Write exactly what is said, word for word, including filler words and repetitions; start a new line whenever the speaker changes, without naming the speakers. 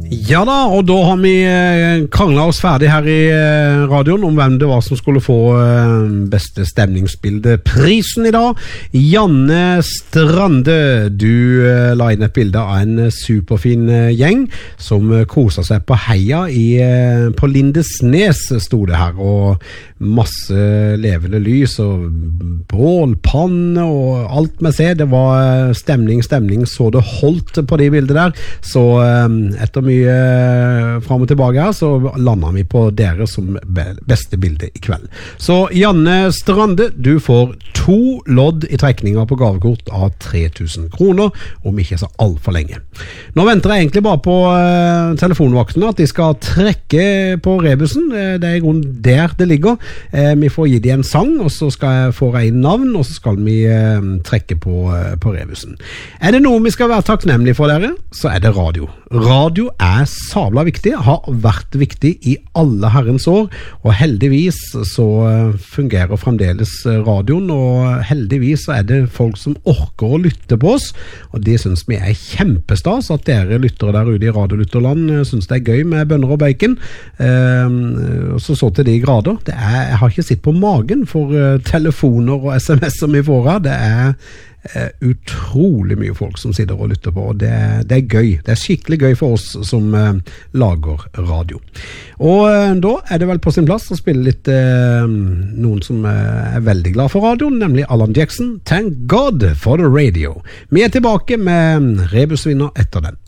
Ja da, og da har vi kranglet oss ferdig her i radioen om hvem det var som skulle få beste stemningsbildeprisen i dag. Janne Strande, du la inn et bilde av en superfin gjeng som koser seg på heia i, på Lindesnes, stod det her, og masse levende lys og bålpanne og alt med seg. Det var stemning, stemning, så det holdt på de bildene der. Så etter mye fram og tilbake her, så lander vi på dere som beste bilde i kveld. Så Janne Strande, du får to lodd i trekninger på gavekort av tre tusen kroner, om ikke så alt for lenge. Nå venter jeg egentlig bare på uh, telefonvaktene, at de skal trekke på rebusen. Det er i grunnen der det ligger. Uh, vi får gi dem en sang, og så skal jeg få inn navn, og så skal vi uh, trekke på, uh, på rebusen. Er det noe vi skal være takknemlige for dere, så er det radio. Radio er sabla viktig, har vært viktig i alle herrens år, og heldigvis så fungerer fremdeles radioen, og heldigvis så er det folk som orker å lytte på oss, og det synes vi er kjempestas at dere lyttere der ute i radiolytterland synes det er gøy med bønner og bacon. Eh, så så til de grader. Det er, jeg har ikke sitt på magen for uh, telefoner og sms'er vi får her. Det er Uh, utrolig mye folk som sitter og lytter på, og det, det er gøy. Det er skikkelig gøy for oss som uh, lager radio. Og uh, da er det vel på sin plass å spille litt uh, noen som uh, er veldig glad for radioen, nemlig Alan Jackson. Thank God for the radio. Vi er tilbake med rebusvinner etter den.